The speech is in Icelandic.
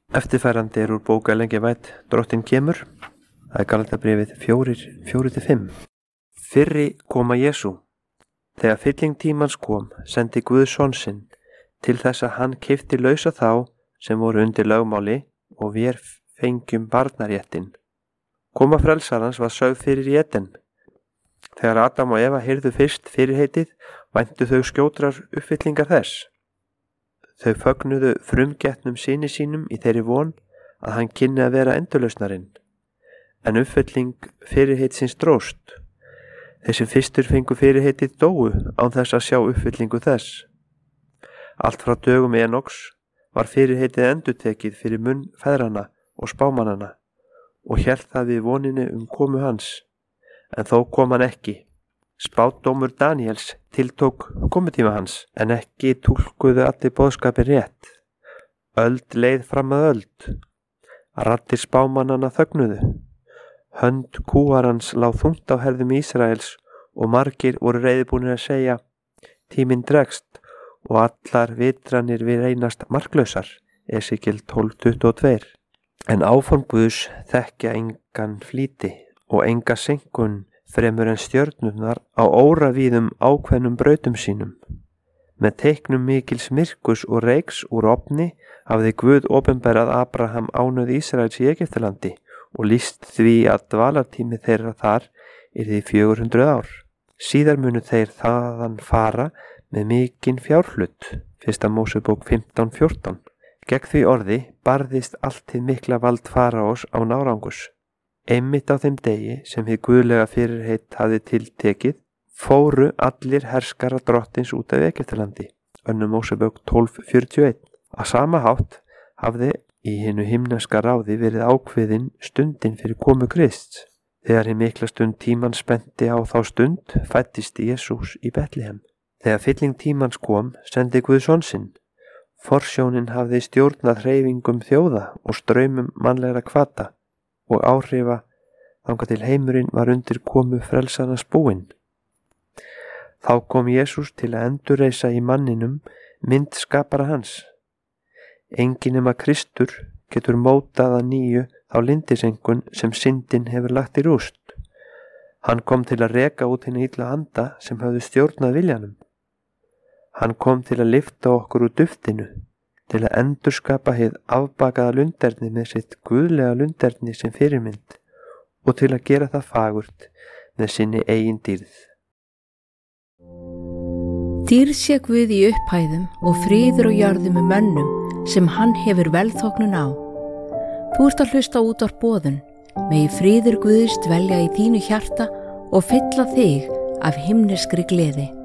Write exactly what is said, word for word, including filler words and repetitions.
Eftirfærandi er úr bók Ellen G. White, Drottinn kemur. Það er Galatabréfið fjórir, fjórir til fimm. Fyrri koma Jesú. Þegar fylling tímans kom, sendi Guð son sinn til þess að hann keypti lausa þá sem voru undir lögmáli og vér fengjum barnaréttinn. Koma frelsarans var sögð fyrir í Eden. Þegar Adam og Eva heyrðu fyrst fyrirheitið, væntu þau skjótrar uppfyllingar þess. Þau fögnuðu frumgetnum syni sínum í þeirri von að hann kynni að vera endurlausnarinn. En uppfylling fyrirheitsins dróst. Þeir sem fyrstur fengu fyrirheitið dóu án þess að sjá uppfyllingu þess. Allt frá dögum Enoks var fyrirheitið endurtekið fyrir munn feðranna og spámannanna og hélt það við voninu um komu hans. En þó kom hann ekki. Spádómur Daníels tiltók komutíma hans, en ekki túlkuðu allir boðskapin rétt. Öld leið fram að öld. Raddir spámannanna þögnuðu. Hönd kúarans lá þungt á herðum Ísraels og margir voru reiðubúnir að segja: tíminn dregst og allar vitranir við reynast marklausar. Esekíel tólf tuttugu og tvö. En áform Guðs þekkja engan flýti og enga senkun fremur en stjörnurnar á óravíðum ákveðnum brautum sínum. Með teiknum mikils myrkus og reiks úr ofni hafði Guð opinberað Abraham ánauð Ísraels í Egyptalandi og lýst því að dvalartími þeirra þar yrði fjögur hundruð ár. Síðar munu þeir þaðan fara með mikinn fjárhlut. Fyrsta Mósebók fimmtán fjórtán. Gegn því orði barðist allt hið mikla vald faraós án árangurs. Einmitt á þeim degi sem hið guðlega fyrirheit hafði tiltekið, fóru allir herskara drottins út af Egyptalandi. Önnur Mósebók tólf fjörutíu og eitt. Á sama hátt hafði í hinu himneska ráði verið ákveðin stundin fyrir komu Krists. Þegar hið mikla stund tímans spennti á þá stund, fæddist Jesús í Betlehem. Þegar fylling tímans kom, sendi Guð son sinn. Forsjónin hafði stjórnað hreyfingum þjóða og straumum mannlegra hvata og áhrifa þangað til heimurinn var undir komu frelsarans búinn. Þá kom Jesús til að endurreisa í manninum mynd skapara hans. Enginn nema Kristur getur mótað að nýju þá lindisengun sem syndin hefur lagt í rúst. Hann kom til að reka út hina illa anda sem höfðu stjórnað viljanum. Hann kom til að lyfta okkur úr duftinu, til að endurskapa hið afbakaða lunderni með sitt guðlega lunderni sem fyrirmynd og til að gera það fagurt með sinni eigin dýrð. Dýrð sé Guð í upphæðum og friður og jörðum með mönnum sem hann hefur velþóknun á. Þú ert að hlusta út á boðun, megi friður Guðs dvelja í þínu hjarta og fylla þig af himneskri gleði.